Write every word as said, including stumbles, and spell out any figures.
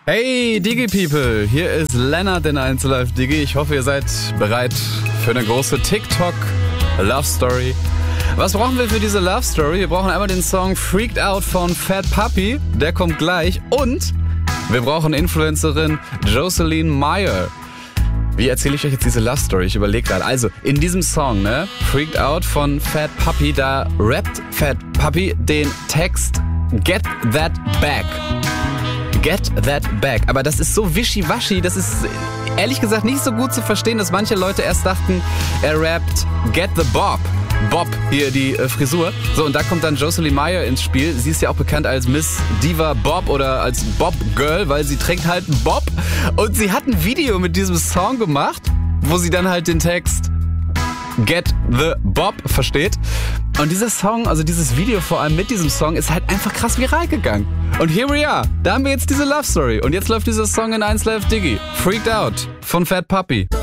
Hey Digi People, hier ist Lennart in eins Live Digi. Ich hoffe, ihr seid bereit für eine große TikTok Love Story. Was brauchen wir für diese Love Story? Wir brauchen einmal den Song Freaked Out von Fat Puppy, der kommt gleich. Und wir brauchen Influencerin Jocelyn Meyer. Wie erzähle ich euch jetzt diese Love Story? Ich überlege gerade. Also, in diesem Song, ne, Freaked Out von Fat Puppy, da rappt Fat Puppy den Text Get That Back. Get That Back. Aber das ist so wischiwaschi, das ist ehrlich gesagt nicht so gut zu verstehen, dass manche Leute erst dachten, er rappt Get the Bob. Bob, hier die äh, Frisur. So, und da kommt dann Jocelyn Meyer ins Spiel. Sie ist ja auch bekannt als Miss Diva Bob oder als Bob Girl, weil sie trägt halt einen Bob. Und sie hat ein Video mit diesem Song gemacht, wo sie dann halt den Text Get the Bob versteht. Und dieser Song, also dieses Video vor allem mit diesem Song, ist halt einfach krass viral gegangen. Und here we are. Da haben wir jetzt diese Love Story. Und jetzt läuft dieser Song in eins Live Digi. Freaked Out von Fat Puppy.